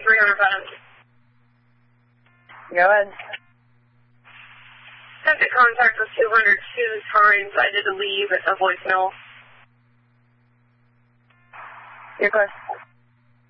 300 pounds. Go ahead. Attempted contact with 202 times. I did a leave at a voicemail. Your question.